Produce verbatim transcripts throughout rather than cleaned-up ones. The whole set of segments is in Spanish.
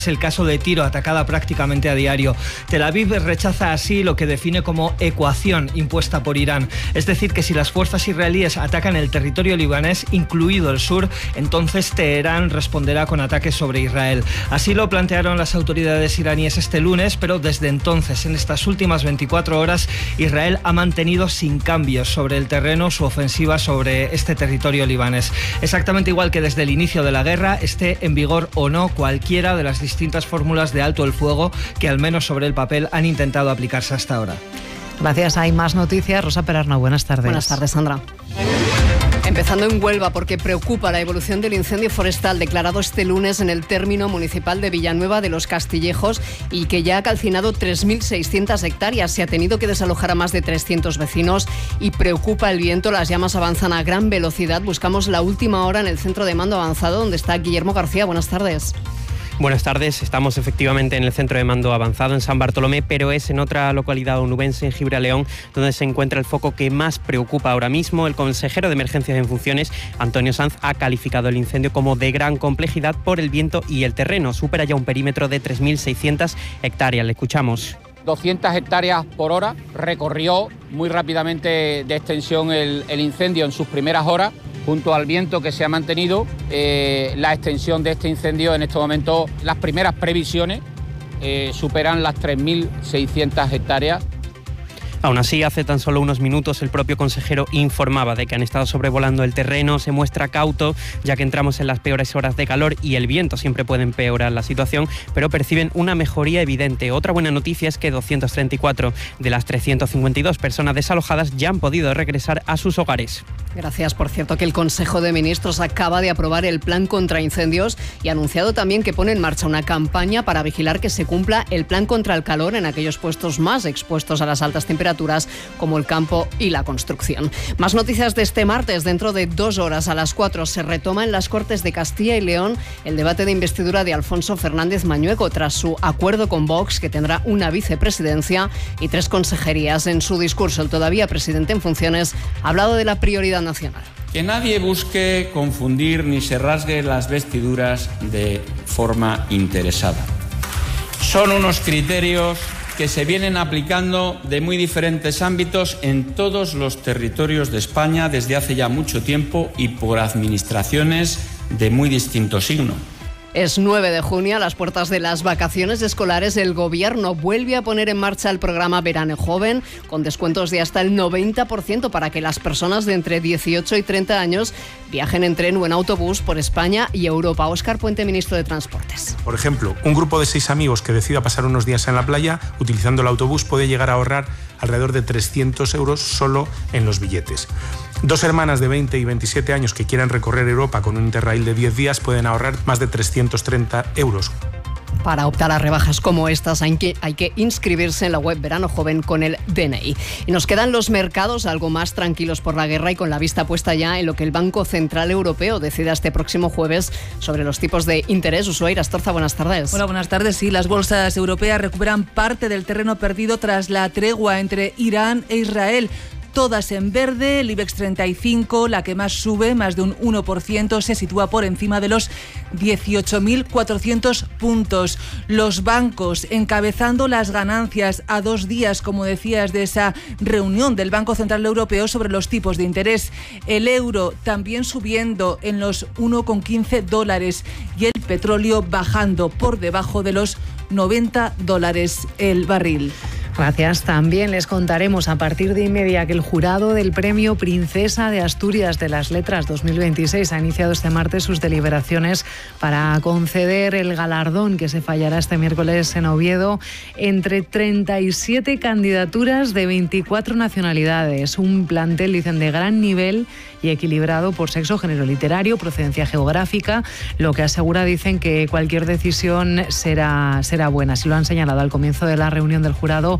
Es el caso de Tiro, atacada prácticamente a diario. Tel Aviv rechaza así lo que define como ecuación impuesta por Irán. Es decir, que si las fuerzas israelíes atacan el territorio libanés, incluido el sur, entonces Teherán responderá con ataques sobre Israel. Así lo plantearon las autoridades iraníes este lunes, pero desde entonces, en estas últimas veinticuatro horas, Israel ha mantenido sin cambios sobre el terreno su ofensiva sobre este territorio libanés. Exactamente igual que desde el inicio de la guerra, esté en vigor o no cualquiera de las distintas fórmulas de alto el fuego que al menos sobre el papel han intentado aplicarse hasta ahora. Gracias. Hay más noticias. Rosa Perarnau, buenas tardes. Buenas tardes, Sandra. Empezando en Huelva, porque preocupa la evolución del incendio forestal declarado este lunes en el término municipal de Villanueva de los Castillejos y que ya ha calcinado tres mil seiscientas hectáreas. Se ha tenido que desalojar a más de trescientos vecinos y preocupa el viento. Las llamas avanzan a gran velocidad. Buscamos la última hora en el centro de mando avanzado, donde está Guillermo García. Buenas tardes. Buenas tardes, estamos efectivamente en el centro de mando avanzado en San Bartolomé, pero es en otra localidad onubense, en Gibraleón, donde se encuentra el foco que más preocupa ahora mismo. El consejero de Emergencias en funciones, Antonio Sanz, ha calificado el incendio como de gran complejidad por el viento y el terreno. Supera ya un perímetro de tres mil seiscientas hectáreas. Le escuchamos. doscientas hectáreas por hora, recorrió muy rápidamente de extensión el, el incendio en sus primeras horas. Junto al viento que se ha mantenido, eh, la extensión de este incendio en este momento, las primeras previsiones eh, superan las tres mil seiscientas hectáreas. Aún así, hace tan solo unos minutos el propio consejero informaba de que han estado sobrevolando el terreno. Se muestra cauto, ya que entramos en las peores horas de calor y el viento siempre puede empeorar la situación, pero perciben una mejoría evidente. Otra buena noticia es que doscientas treinta y cuatro de las trescientas cincuenta y dos personas desalojadas ya han podido regresar a sus hogares. Gracias. Por cierto, que el Consejo de Ministros acaba de aprobar el plan contra incendios y ha anunciado también que pone en marcha una campaña para vigilar que se cumpla el plan contra el calor en aquellos puestos más expuestos a las altas temperaturas, como el campo y la construcción. Más noticias de este martes. Dentro de dos horas, a las cuatro, se retoma en las Cortes de Castilla y León el debate de investidura de Alfonso Fernández Mañueco tras su acuerdo con Vox, que tendrá una vicepresidencia y tres consejerías. En su discurso, el todavía presidente en funciones ha hablado de la prioridad nacional. Que nadie busque confundir ni se rasgue las vestiduras de forma interesada. Son unos criterios que se vienen aplicando de muy diferentes ámbitos en todos los territorios de España desde hace ya mucho tiempo y por administraciones de muy distinto signo. Es nueve de junio, a las puertas de las vacaciones escolares. El Gobierno vuelve a poner en marcha el programa Verano Joven, con descuentos de hasta el noventa por ciento para que las personas de entre dieciocho y treinta años viajen en tren o en autobús por España y Europa. Óscar Puente, ministro de Transportes. Por ejemplo, un grupo de seis amigos que decida pasar unos días en la playa utilizando el autobús puede llegar a ahorrar alrededor de trescientos euros solo en los billetes. Dos hermanas de veinte y veintisiete años que quieran recorrer Europa con un Interrail de diez días pueden ahorrar más de trescientos treinta euros. Para optar a rebajas como estas hay que, hay que inscribirse en la web Verano Joven con el D N I. Y nos quedan los mercados algo más tranquilos por la guerra y con la vista puesta ya en lo que el Banco Central Europeo decida este próximo jueves sobre los tipos de interés. Ushuaira Astorza, buenas tardes. Hola, buenas tardes. Sí, las bolsas europeas recuperan parte del terreno perdido tras la tregua entre Irán e Israel. Todas en verde, el IBEX treinta y cinco, la que más sube, más de un uno por ciento, se sitúa por encima de los dieciocho mil cuatrocientos puntos. Los bancos encabezando las ganancias a dos días, como decías, de esa reunión del Banco Central Europeo sobre los tipos de interés. El euro también subiendo en los uno coma quince dólares y el petróleo bajando por debajo de los noventa dólares el barril. Gracias. También les contaremos a partir de inmedia que el jurado del Premio Princesa de Asturias de las Letras dos mil veintiséis ha iniciado este martes sus deliberaciones para conceder el galardón que se fallará este miércoles en Oviedo entre treinta y siete candidaturas de veinticuatro nacionalidades. Un plantel, dicen, de gran nivel y equilibrado por sexo, género literario, procedencia geográfica, lo que asegura, dicen, que cualquier decisión será, será buena. Así lo han señalado al comienzo de la reunión del jurado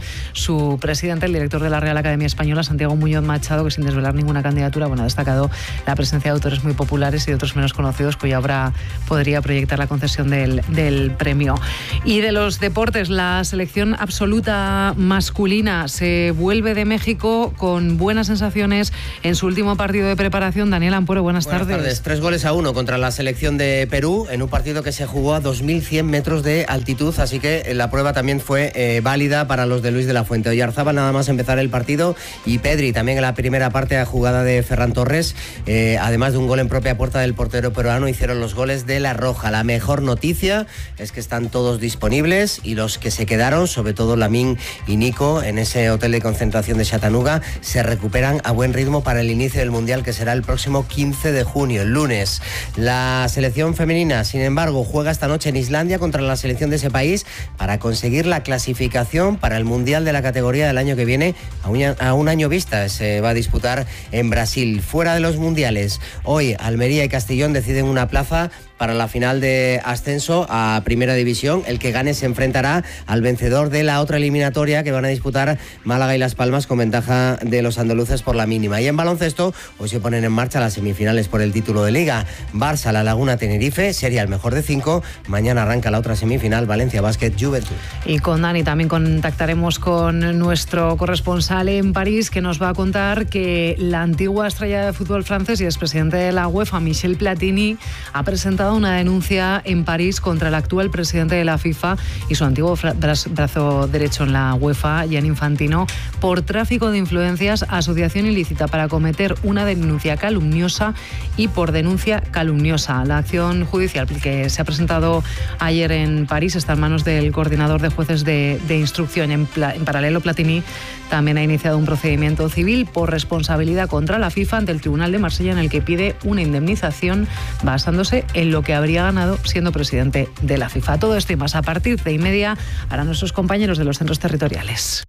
su presidente, el director de la Real Academia Española, Santiago Muñoz Machado, que sin desvelar ninguna candidatura, bueno, ha destacado la presencia de autores muy populares y de otros menos conocidos, cuya obra podría proyectar la concesión del, del premio. Y de los deportes, la selección absoluta masculina se vuelve de México con buenas sensaciones en su último partido de preparación. Daniel Ampuero, buenas, buenas tardes. tardes. Tres goles a uno contra la selección de Perú en un partido que se jugó a dos mil cien metros de altitud, así que la prueba también fue eh, válida para los de Luis de la Fuente. Oyarzábal nada más empezar el partido y Pedri también en la primera parte a jugada de Ferran Torres, eh, además de un gol en propia puerta del portero peruano, hicieron los goles de La Roja. La mejor noticia es que están todos disponibles y los que se quedaron, sobre todo Lamine y Nico, en ese hotel de concentración de Chattanooga, se recuperan a buen ritmo para el inicio del Mundial, que será el próximo quince de junio, el lunes. La selección femenina, sin embargo, juega esta noche en Islandia contra la selección de ese país para conseguir la clasificación para el Mundial de la categoría del año que viene, a un, a un año vista. Se va a disputar en Brasil. Fuera de los mundiales, hoy Almería y Castellón deciden una plaza para la final de ascenso a Primera División. El que gane se enfrentará al vencedor de la otra eliminatoria que van a disputar Málaga y Las Palmas, con ventaja de los andaluces por la mínima. Y en baloncesto, hoy se ponen en marcha las semifinales por el título de Liga. Barça, La Laguna, Tenerife, sería el mejor de cinco. Mañana arranca la otra semifinal, Valencia Basket, Juventud. Y con Dani también contactaremos con nuestro corresponsal en París, que nos va a contar que la antigua estrella de fútbol francés y expresidente de la UEFA, Michel Platini, ha presentado una denuncia en París contra el actual presidente de la FIFA y su antiguo brazo derecho en la UEFA, Gianni Infantino, por tráfico de influencias, asociación ilícita para cometer una denuncia calumniosa y por denuncia calumniosa. La acción judicial que se ha presentado ayer en París está en manos del coordinador de jueces de, de instrucción. En, en paralelo, Platini también ha iniciado un procedimiento civil por responsabilidad contra la FIFA ante el Tribunal de Marsella, en el que pide una indemnización basándose en lo que habría ganado siendo presidente de la FIFA. Todo esto y más a partir de y media harán nuestros compañeros de los centros territoriales.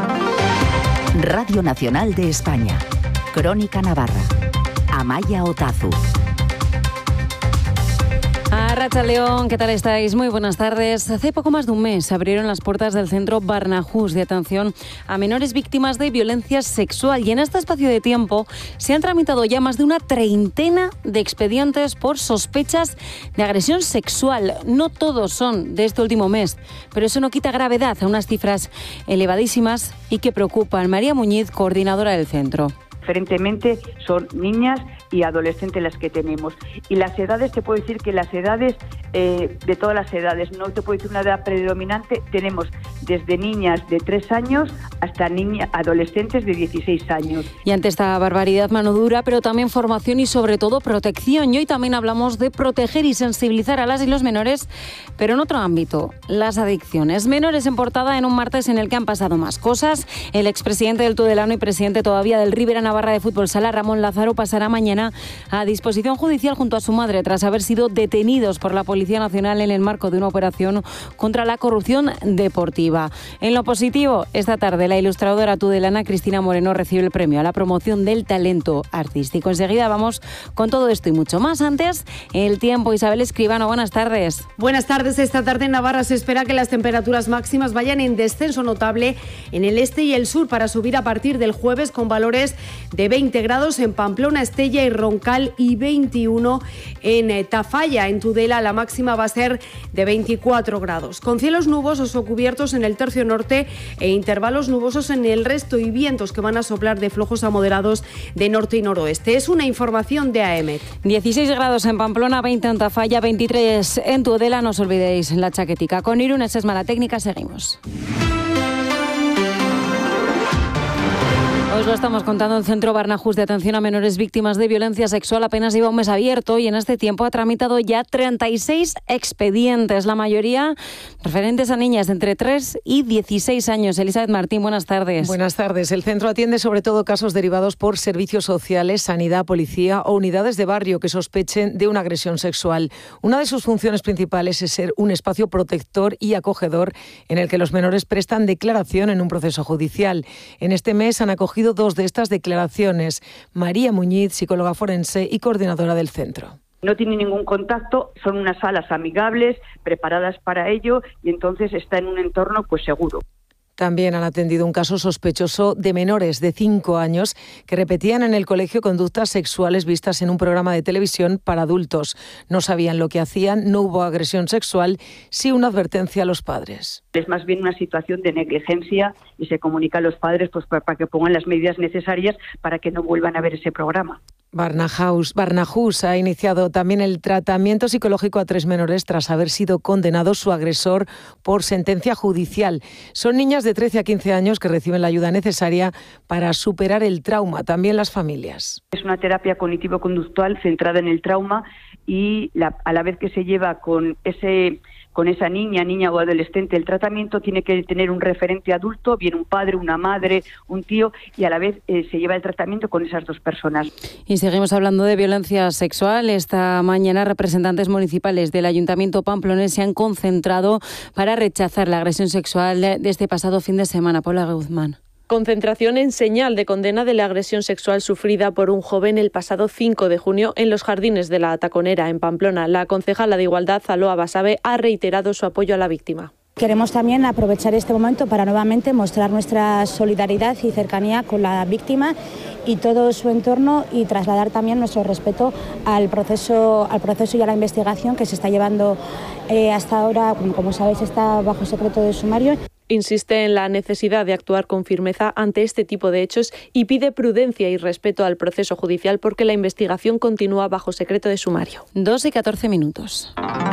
Radio Nacional de España. Crónica Navarra. Amaya Otazu. Arratsaldeon, ¿qué tal estáis? Muy buenas tardes. Hace poco más de un mes se abrieron las puertas del centro Barnahus de atención a menores víctimas de violencia sexual, y en este espacio de tiempo se han tramitado ya más de una treintena de expedientes por sospechas de agresión sexual. No todos son de este último mes, pero eso no quita gravedad a unas cifras elevadísimas y que preocupan. María Muñiz, coordinadora del centro. Preferentemente son niñas y adolescentes las que tenemos. Y las edades, te puedo decir que las edades, eh, de todas las edades, no te puedo decir una edad predominante, tenemos desde niñas de tres años hasta niñas adolescentes de dieciséis años. Y ante esta barbaridad, mano dura, pero también formación y sobre todo protección. Y hoy también hablamos de proteger y sensibilizar a las y los menores, pero en otro ámbito, las adicciones. Menores en portada en un martes en el que han pasado más cosas. El expresidente del Tudelano y presidente todavía del Rivera Navarra de Fútbol Sala, Ramón Lázaro, pasará mañana a disposición judicial junto a su madre tras haber sido detenidos por la Policía Nacional en el marco de una operación contra la corrupción deportiva. En lo positivo, esta tarde la ilustradora tudelana Cristina Moreno recibe el premio a la promoción del talento artístico. Enseguida vamos con todo esto y mucho más. Antes, el tiempo. Isabel Escribano, buenas tardes. Buenas tardes. Esta tarde en Navarra se espera que las temperaturas máximas vayan en descenso notable en el este y el sur, para subir a partir del jueves con valores de veinte grados en Pamplona, Estella y Roncal y veintiuno en Tafalla. En Tudela la máxima va a ser de veinticuatro grados, con cielos nubosos o cubiertos en el tercio norte e intervalos nubosos en el resto, y vientos que van a soplar de flojos a moderados de norte y noroeste. Es una información de A E M E T. dieciséis grados en Pamplona, veinte en Tafalla, veintitrés en Tudela. No os olvidéis la chaquetica. Con Irún Esesma, la técnica, seguimos. Os lo estamos contando. El Centro Barnahus de Atención a Menores Víctimas de Violencia Sexual apenas lleva un mes abierto y en este tiempo ha tramitado ya treinta y seis expedientes, la mayoría referentes a niñas de entre tres y dieciséis años. Elizabeth Martín, buenas tardes. Buenas tardes. El centro atiende sobre todo casos derivados por servicios sociales, sanidad, policía o unidades de barrio que sospechen de una agresión sexual. Una de sus funciones principales es ser un espacio protector y acogedor en el que los menores prestan declaración en un proceso judicial. En este mes han acogido dos de estas declaraciones. María Muñiz, psicóloga forense y coordinadora del centro. No tiene ningún contacto, son unas salas amigables, preparadas para ello, y entonces está en un entorno pues seguro. También han atendido un caso sospechoso de menores de cinco años que repetían en el colegio conductas sexuales vistas en un programa de televisión para adultos. No sabían lo que hacían, no hubo agresión sexual, sí una advertencia a los padres. Es más bien una situación de negligencia y se comunica a los padres pues, para que pongan las medidas necesarias para que no vuelvan a ver ese programa. Barnahus, Barnahus ha iniciado también el tratamiento psicológico a tres menores tras haber sido condenado su agresor por sentencia judicial. Son niñas de trece a quince años que reciben la ayuda necesaria para superar el trauma, también las familias. Es una terapia cognitivo-conductual centrada en el trauma y la, a la vez que se lleva con ese... con esa niña, niña o adolescente, el tratamiento tiene que tener un referente adulto, bien un padre, una madre, un tío, y a la vez eh, se lleva el tratamiento con esas dos personas. Y seguimos hablando de violencia sexual. Esta mañana representantes municipales del Ayuntamiento pamplonés se han concentrado para rechazar la agresión sexual de este pasado fin de semana. Paula Guzmán. Concentración en señal de condena de la agresión sexual sufrida por un joven el pasado cinco de junio en los jardines de la Taconera, en Pamplona. La concejala de Igualdad, Zaloa Basabe, ha reiterado su apoyo a la víctima. Queremos también aprovechar este momento para nuevamente mostrar nuestra solidaridad y cercanía con la víctima y todo su entorno y trasladar también nuestro respeto al proceso, al proceso y a la investigación que se está llevando eh, hasta ahora, como, como sabéis, está bajo secreto de sumario. Insiste en la necesidad de actuar con firmeza ante este tipo de hechos y pide prudencia y respeto al proceso judicial porque la investigación continúa bajo secreto de sumario. dos y catorce minutos.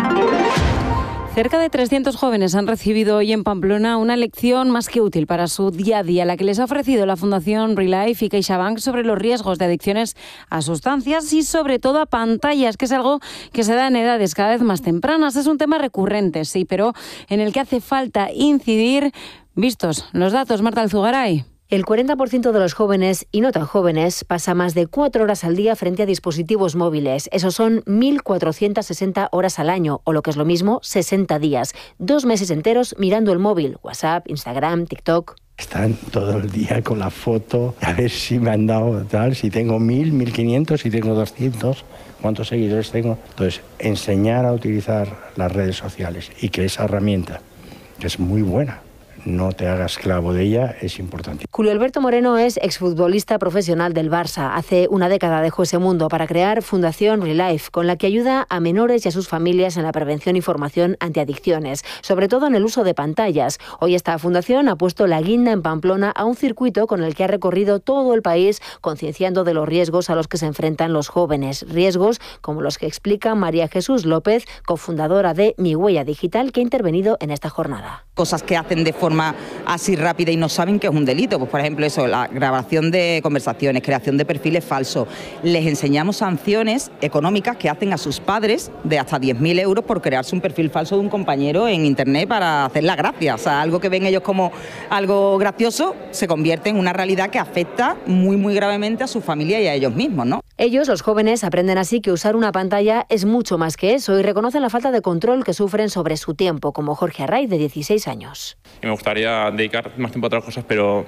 Cerca de trescientos jóvenes han recibido hoy en Pamplona una lección más que útil para su día a día, la que les ha ofrecido la Fundación Relife y CaixaBank sobre los riesgos de adicciones a sustancias y sobre todo a pantallas, que es algo que se da en edades cada vez más tempranas. Es un tema recurrente, sí, pero en el que hace falta incidir. Vistos los datos, Marta Alzugaray. El cuarenta por ciento de los jóvenes, y no tan jóvenes, pasa más de cuatro horas al día frente a dispositivos móviles. Esos son mil cuatrocientas sesenta horas al año, o lo que es lo mismo, sesenta días. Dos meses enteros mirando el móvil, WhatsApp, Instagram, TikTok. Están todo el día con la foto, a ver si me han dado tal, si tengo mil, mil quinientos, si tengo doscientos, cuántos seguidores tengo. Entonces, enseñar a utilizar las redes sociales y que esa herramienta, que es muy buena, no te hagas esclavo de ella, es importante. Julio Alberto Moreno es exfutbolista profesional del Barça. Hace una década dejó ese mundo para crear Fundación Relife, con la que ayuda a menores y a sus familias en la prevención y formación antiadicciones, sobre todo en el uso de pantallas. Hoy esta fundación ha puesto la guinda en Pamplona a un circuito con el que ha recorrido todo el país, concienciando de los riesgos a los que se enfrentan los jóvenes. Riesgos como los que explica María Jesús López, cofundadora de Mi Huella Digital, que ha intervenido en esta jornada. Cosas que hacen de forma así rápida y no saben que es un delito, pues por ejemplo eso, la grabación de conversaciones, creación de perfiles falsos. Les enseñamos sanciones económicas que hacen a sus padres de hasta diez mil euros por crearse un perfil falso de un compañero en internet para hacer la gracia. O sea, algo que ven ellos como algo gracioso se convierte en una realidad que afecta muy muy gravemente a su familia y a ellos mismos, ¿no? Ellos, los jóvenes, aprenden así que usar una pantalla es mucho más que eso y reconocen la falta de control que sufren sobre su tiempo, como Jorge Arraiz, de dieciséis años. Y me gustaría dedicar más tiempo a otras cosas, pero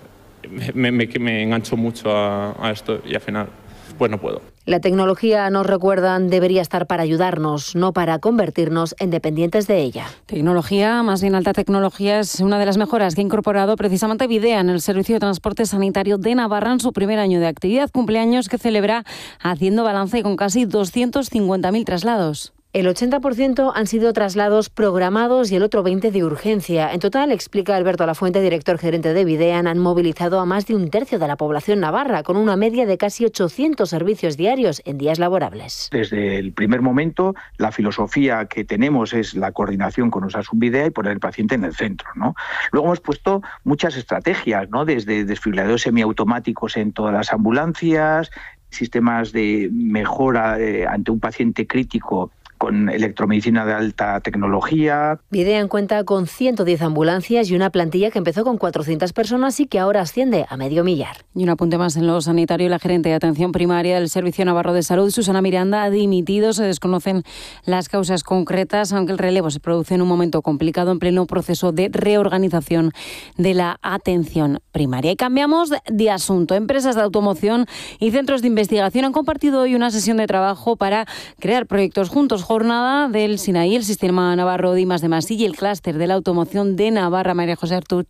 me, me, me engancho mucho a, a esto y al final pues no puedo. La tecnología, nos recuerdan, debería estar para ayudarnos, no para convertirnos en dependientes de ella. Tecnología, más bien alta tecnología, es una de las mejoras que ha incorporado precisamente Videa en el Servicio de Transporte Sanitario de Navarra en su primer año de actividad, cumpleaños que celebra haciendo balance con casi doscientos cincuenta mil traslados. El ochenta por ciento han sido traslados programados y el otro veinte por ciento de urgencia. En total, explica Alberto Lafuente, director gerente de Videan, han movilizado a más de un tercio de la población navarra, con una media de casi ochocientos servicios diarios en días laborables. Desde el primer momento, la filosofía que tenemos es la coordinación con Osasun Videa y poner el paciente en el centro, ¿no? Luego hemos puesto muchas estrategias, ¿no? Desde desfibriladores semiautomáticos en todas las ambulancias, sistemas de mejora eh, ante un paciente crítico con electromedicina de alta tecnología. Videan cuenta con ciento diez ambulancias y una plantilla que empezó con cuatrocientas personas y que ahora asciende a medio millar. Y un apunte más en lo sanitario. La gerente de atención primaria del Servicio Navarro de Salud, Susana Miranda, ha dimitido. Se desconocen las causas concretas, aunque el relevo se produce en un momento complicado en pleno proceso de reorganización de la atención primaria. Y cambiamos de asunto. Empresas de automoción y centros de investigación han compartido hoy una sesión de trabajo para crear proyectos juntos. Jornada del SINAI, el Sistema Navarro de I más D más I y el Clúster de la Automoción de Navarra. María José Artuch.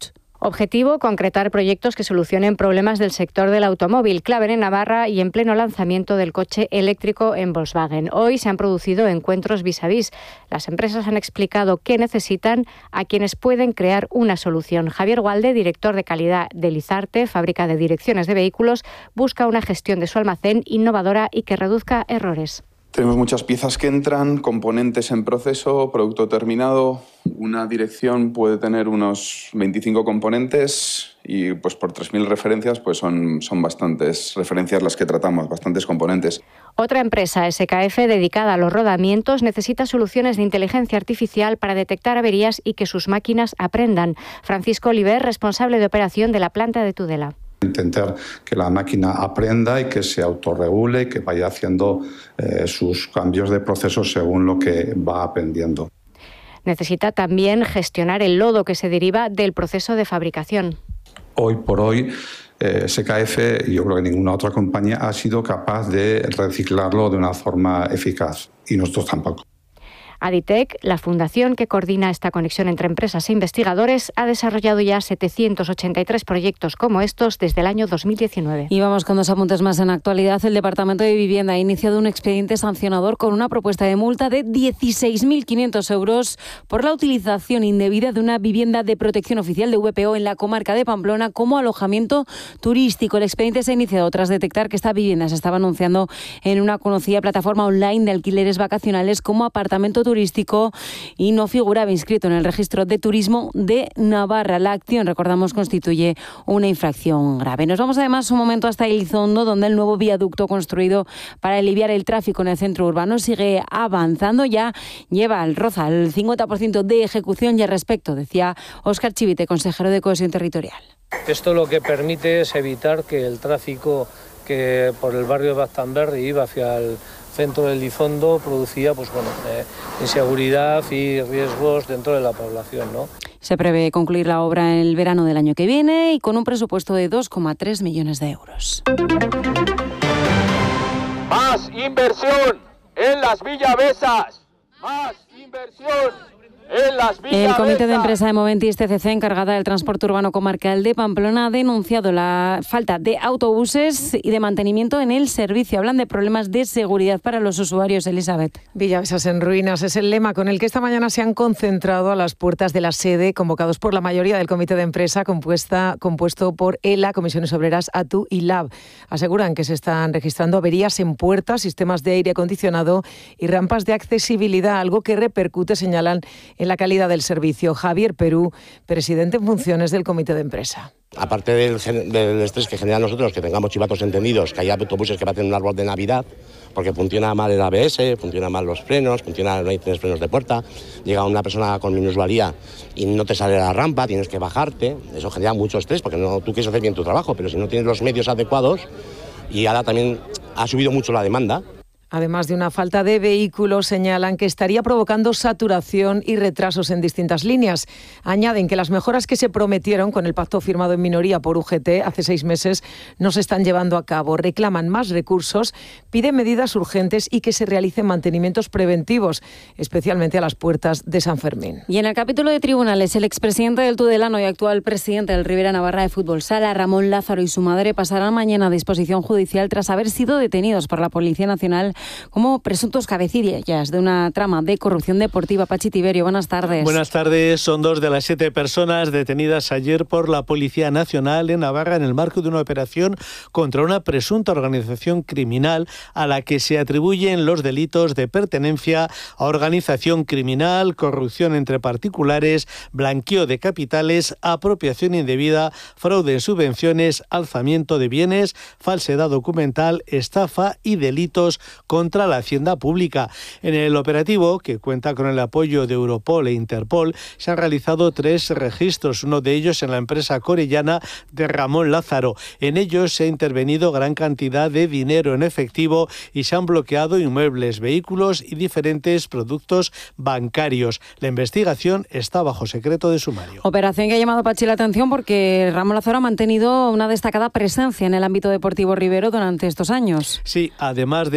Objetivo, concretar proyectos que solucionen problemas del sector del automóvil, clave en Navarra y en pleno lanzamiento del coche eléctrico en Volkswagen. Hoy se han producido encuentros vis a vis. Las empresas han explicado qué necesitan a quienes pueden crear una solución. Javier Gualde, director de calidad de Lizarte, fábrica de direcciones de vehículos, busca una gestión de su almacén innovadora y que reduzca errores. Tenemos muchas piezas que entran, componentes en proceso, producto terminado. Una dirección puede tener unos veinticinco componentes y pues por tres mil referencias pues son, son bastantes referencias las que tratamos, bastantes componentes. Otra empresa, S K F, dedicada a los rodamientos, necesita soluciones de inteligencia artificial para detectar averías y que sus máquinas aprendan. Francisco Oliver, responsable de operación de la planta de Tudela. Intentar que la máquina aprenda y que se autorregule, que vaya haciendo eh, sus cambios de proceso según lo que va aprendiendo. Necesita también gestionar el lodo que se deriva del proceso de fabricación. Hoy por hoy, eh, S K F, y yo creo que ninguna otra compañía ha sido capaz de reciclarlo de una forma eficaz, y nosotros tampoco. Aditec, la fundación que coordina esta conexión entre empresas e investigadores, ha desarrollado ya setecientos ochenta y tres proyectos como estos desde el año dos mil diecinueve. Y vamos con dos apuntes más en actualidad. El Departamento de Vivienda ha iniciado un expediente sancionador con una propuesta de multa de dieciséis mil quinientos euros por la utilización indebida de una vivienda de protección oficial de V P O en la comarca de Pamplona como alojamiento turístico. El expediente se ha iniciado tras detectar que esta vivienda se estaba anunciando en una conocida plataforma online de alquileres vacacionales como apartamento turístico turístico y no figuraba inscrito en el registro de turismo de Navarra. La acción, recordamos, constituye una infracción grave. Nos vamos además un momento hasta Elizondo, donde el nuevo viaducto construido para aliviar el tráfico en el centro urbano sigue avanzando. Ya lleva al roza el cincuenta por ciento de ejecución y al respecto, decía Óscar Chivite, consejero de Cohesión Territorial. Esto lo que permite es evitar que el tráfico que por el barrio de Baztanberri iba hacia el centro del Elizondo producía pues bueno eh, inseguridad y riesgos dentro de la población, ¿no? Se prevé concluir la obra en el verano del año que viene y con un presupuesto de dos coma tres millones de euros. Más inversión en las Villavesas. Más inversión. El Comité de Empresa de Moventis T C C, encargada del transporte urbano comarcal de Pamplona, ha denunciado la falta de autobuses y de mantenimiento en el servicio. Hablan de problemas de seguridad para los usuarios. Elizabeth. Villavesas en ruinas es el lema con el que esta mañana se han concentrado a las puertas de la sede, convocados por la mayoría del Comité de Empresa, compuesta, compuesto por ELA, Comisiones Obreras, ATU y LAB. Aseguran que se están registrando averías en puertas, sistemas de aire acondicionado y rampas de accesibilidad, algo que repercute, señalan, en la calidad del servicio. Javier Perú, presidente en funciones del Comité de Empresa. Aparte del, del estrés que genera a nosotros, que tengamos chivatos entendidos, que haya autobuses que baten un árbol de Navidad, porque funciona mal el A B S, funciona mal los frenos, funciona, no hay tienes frenos de puerta, llega una persona con minusvalía y no te sale la rampa, tienes que bajarte, eso genera mucho estrés, porque no, tú quieres hacer bien tu trabajo, pero si no tienes los medios adecuados, y ahora también ha subido mucho la demanda. Además de una falta de vehículos, señalan que estaría provocando saturación y retrasos en distintas líneas. Añaden que las mejoras que se prometieron con el pacto firmado en minoría por U G T hace seis meses no se están llevando a cabo. Reclaman más recursos, piden medidas urgentes y que se realicen mantenimientos preventivos, especialmente a las puertas de San Fermín. Y en el capítulo de tribunales, el expresidente del Tudelano y actual presidente del Rivera Navarra de Fútbol Sala, Ramón Lázaro, y su madre pasarán mañana a disposición judicial tras haber sido detenidos por la Policía Nacional como presuntos cabecillas de una trama de corrupción deportiva. Pachi Tiberio, buenas tardes. Buenas tardes. Son dos de las siete personas detenidas ayer por la Policía Nacional en Navarra en el marco de una operación contra una presunta organización criminal a la que se atribuyen los delitos de pertenencia a organización criminal, corrupción entre particulares, blanqueo de capitales, apropiación indebida, fraude en subvenciones, alzamiento de bienes, falsedad documental, estafa y delitos contra la hacienda pública. En el operativo, que cuenta con el apoyo de Europol e Interpol, se han realizado tres registros, uno de ellos en la empresa corellana de Ramón Lázaro. En ellos se ha intervenido gran cantidad de dinero en efectivo y se han bloqueado inmuebles, vehículos y diferentes productos bancarios. La investigación está bajo secreto de sumario. Operación que ha llamado, Pachi, la atención porque Ramón Lázaro ha mantenido una destacada presencia en el ámbito deportivo ribero durante estos años. Sí, además de presidir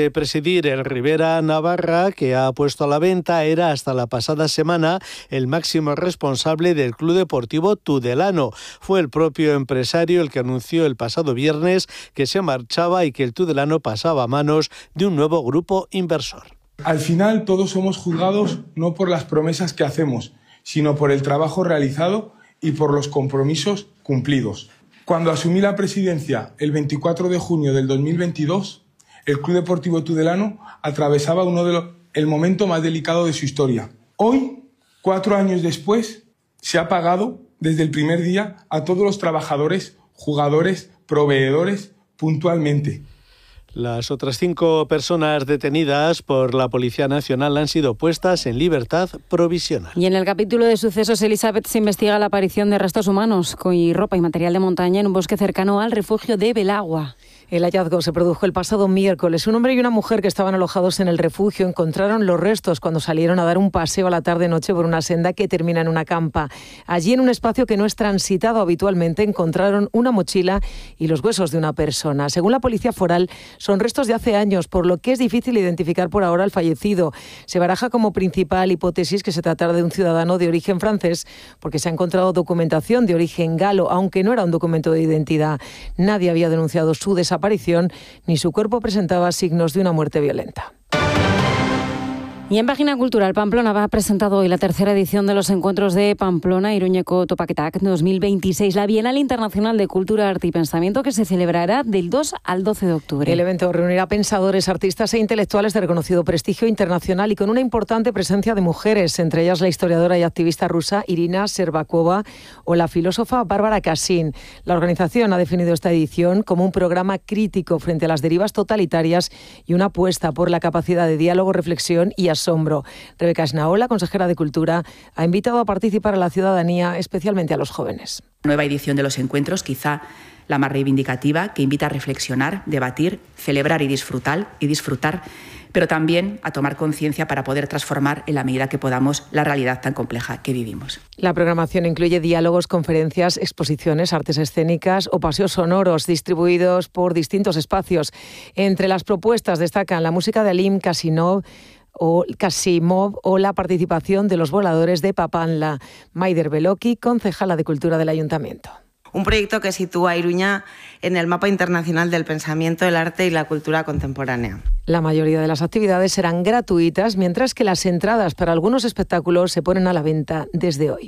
decidir, el Rivera Navarra, que ha puesto a la venta, era hasta la pasada semana el máximo responsable del Club Deportivo Tudelano. Fue el propio empresario el que anunció el pasado viernes que se marchaba y que el Tudelano pasaba a manos de un nuevo grupo inversor. Al final todos somos juzgados no por las promesas que hacemos, sino por el trabajo realizado y por los compromisos cumplidos. Cuando asumí la presidencia el veinticuatro de junio del dos mil veintidós, el Club Deportivo Tudelano atravesaba uno de los, el momento más delicado de su historia. Hoy, cuatro años después, se ha pagado desde el primer día a todos los trabajadores, jugadores, proveedores, puntualmente. Las otras cinco personas detenidas por la Policía Nacional han sido puestas en libertad provisional. Y en el capítulo de sucesos, Elizabeth, se investiga la aparición de restos humanos y ropa y material de montaña en un bosque cercano al refugio de Belagua. El hallazgo se produjo el pasado miércoles. Un hombre y una mujer que estaban alojados en el refugio encontraron los restos cuando salieron a dar un paseo a la tarde-noche por una senda que termina en una campa. Allí, en un espacio que no es transitado habitualmente, encontraron una mochila y los huesos de una persona. Según la policía foral, son restos de hace años, por lo que es difícil identificar por ahora al fallecido. Se baraja como principal hipótesis que se tratara de un ciudadano de origen francés, porque se ha encontrado documentación de origen galo, aunque no era un documento de identidad. Nadie había denunciado su desaparición. Aparición, ni su cuerpo presentaba signos de una muerte violenta. Y en Página Cultural, Pamplona ha presentado hoy la tercera edición de los encuentros de Pamplona Iruñeko Topaketak dos mil veintiséis, la Bienal Internacional de Cultura, Arte y Pensamiento, que se celebrará del dos al doce de octubre. El evento reunirá pensadores, artistas e intelectuales de reconocido prestigio internacional y con una importante presencia de mujeres, entre ellas la historiadora y activista rusa Irina Servakova o la filósofa Bárbara Cassin. La organización ha definido esta edición como un programa crítico frente a las derivas totalitarias y una apuesta por la capacidad de diálogo, reflexión y asombro. Rebeca Esnaola, consejera de Cultura, ha invitado a participar a la ciudadanía, especialmente a los jóvenes. Nueva edición de los encuentros, quizá la más reivindicativa, que invita a reflexionar, debatir, celebrar y disfrutar, y disfrutar, pero también a tomar conciencia para poder transformar en la medida que podamos la realidad tan compleja que vivimos. La programación incluye diálogos, conferencias, exposiciones, artes escénicas o paseos sonoros distribuidos por distintos espacios. Entre las propuestas destacan la música de Alim Kasimov, o Kasimov o la participación de los voladores de Papanla. Maider Beloki, concejala de Cultura del Ayuntamiento. Un proyecto que sitúa a Iruña en el mapa internacional del pensamiento, el arte y la cultura contemporánea. La mayoría de las actividades serán gratuitas, mientras que las entradas para algunos espectáculos se ponen a la venta desde hoy.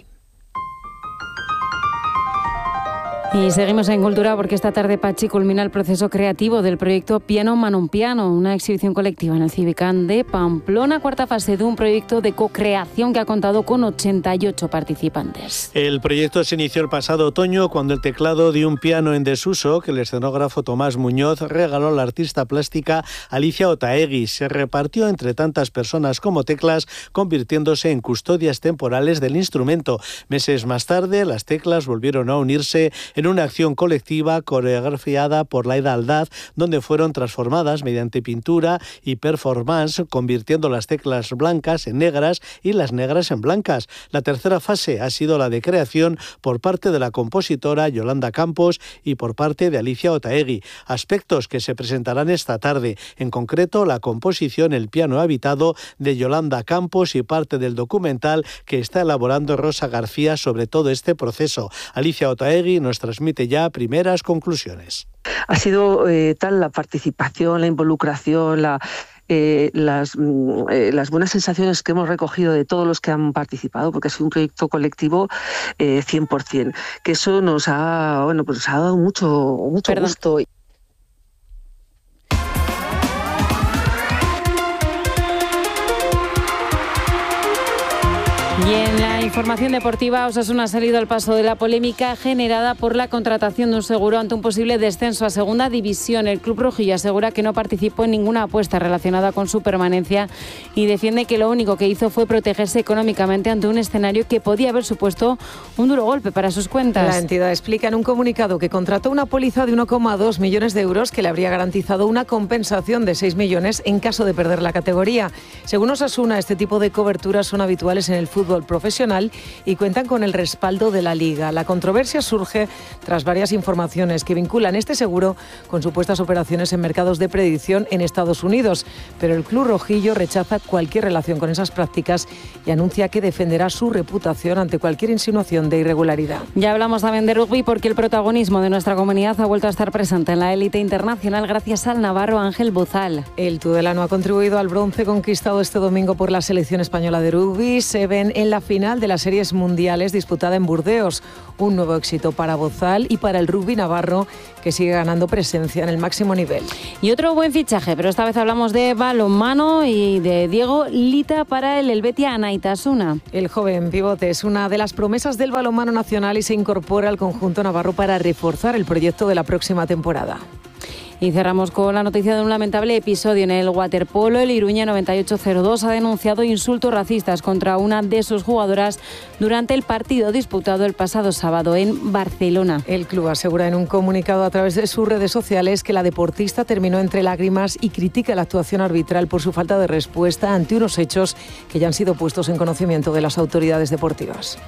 Y seguimos en Cultura porque esta tarde, Pachi, culmina el proceso creativo del proyecto Piano Manum Piano, una exhibición colectiva en el Cibicán de Pamplona, cuarta fase de un proyecto de co-creación que ha contado con ochenta y ocho participantes. El proyecto se inició el pasado otoño cuando el teclado de un piano en desuso que el escenógrafo Tomás Muñoz regaló a la artista plástica Alicia Otaegui se repartió entre tantas personas como teclas, convirtiéndose en custodias temporales del instrumento. Meses más tarde, las teclas volvieron a unirse en una acción colectiva coreografiada por Laida Aldaz, donde fueron transformadas mediante pintura y performance, convirtiendo las teclas blancas en negras y las negras en blancas. La tercera fase ha sido la de creación por parte de la compositora Yolanda Campos y por parte de Alicia Otaegui, aspectos que se presentarán esta tarde, en concreto la composición El piano habitado de Yolanda Campos y parte del documental que está elaborando Rosa García sobre todo este proceso. Alicia Otaegui nos transmite ya primeras conclusiones. Ha sido eh, tal la participación, la involucración, la, eh, las, eh, las buenas sensaciones que hemos recogido de todos los que han participado, porque ha sido un proyecto colectivo eh, cien por ciento, que eso nos ha, bueno, pues nos ha dado mucho, mucho gusto. Y en la información deportiva, Osasuna ha salido al paso de la polémica generada por la contratación de un seguro ante un posible descenso a segunda división. El club rojillo asegura que no participó en ninguna apuesta relacionada con su permanencia y defiende que lo único que hizo fue protegerse económicamente ante un escenario que podía haber supuesto un duro golpe para sus cuentas. La entidad explica en un comunicado que contrató una póliza de uno coma dos millones de euros que le habría garantizado una compensación de seis millones en caso de perder la categoría. Según Osasuna, este tipo de coberturas son habituales en el fútbol profesional Nacional y cuentan con el respaldo de la Liga. La controversia surge tras varias informaciones que vinculan este seguro con supuestas operaciones en mercados de predicción en Estados Unidos, pero el club rojillo rechaza cualquier relación con esas prácticas y anuncia que defenderá su reputación ante cualquier insinuación de irregularidad. Ya hablamos también de rugby porque el protagonismo de nuestra comunidad ha vuelto a estar presente en la élite internacional gracias al navarro Ángel Bozal. El tudelano ha contribuido al bronce conquistado este domingo por la selección española de rugby. Se ven en la final de las series mundiales disputada en Burdeos. Un nuevo éxito para Bozal y para el rugby navarro, que sigue ganando presencia en el máximo nivel. Y otro buen fichaje, pero esta vez hablamos de balonmano y de Diego Lita para el Helvetia Anaitasuna. El joven pivote es una de las promesas del balonmano nacional y se incorpora al conjunto navarro para reforzar el proyecto de la próxima temporada. Y cerramos con la noticia de un lamentable episodio en el waterpolo. El Iruña noventa y ocho cero dos ha denunciado insultos racistas contra una de sus jugadoras durante el partido disputado el pasado sábado en Barcelona. El club asegura en un comunicado a través de sus redes sociales que la deportista terminó entre lágrimas y critica la actuación arbitral por su falta de respuesta ante unos hechos que ya han sido puestos en conocimiento de las autoridades deportivas.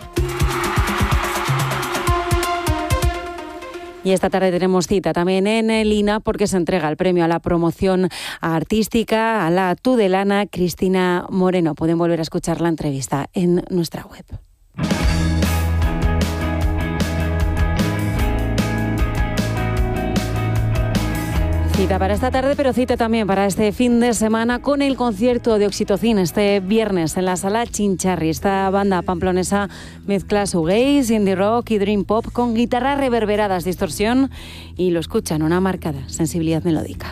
Y esta tarde tenemos cita también en el I N A porque se entrega el premio a la promoción artística a la tudelana Cristina Moreno. Pueden volver a escuchar la entrevista en nuestra web. Cita para esta tarde, pero cita también para este fin de semana con el concierto de Oxitocin este viernes en la Sala Chincharri. Esta banda pamplonesa mezcla shoegaze, indie rock y dream pop con guitarras reverberadas, distorsión y lo escuchan, una marcada sensibilidad melódica.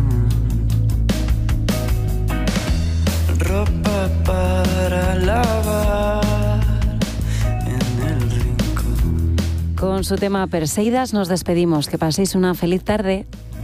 Ropa para lavar en el rincón. Con su tema Perseidas nos despedimos. Que paséis una feliz tarde.